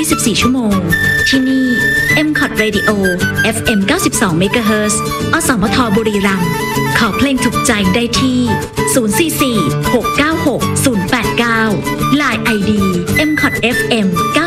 24 ชั่วโมงที่นี่ MCOT Radio FM 92 MHz อสมทบุรีรัมย์ขอเพลงถูกใจได้ที่044 696 089 Line ID MCOT FM 92